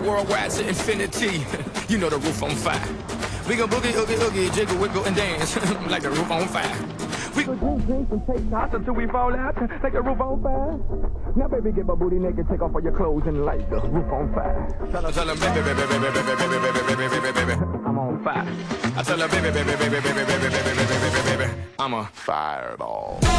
worldwide to infinity. You know the roof on fire. We gon' boogie, oogie, oogie, jiggle, wiggle, and dance like the roof on fire. We gon' drink and take shots until we fall out like the roof on fire. Now, baby, get my booty naked, take off all your clothes and light the roof on fire. Tell her, baby, baby, baby, baby, baby, baby, baby, baby, baby, I'm on fire. I tell her, baby, baby, baby, baby, baby, baby, baby, baby, baby, I'm a fireball.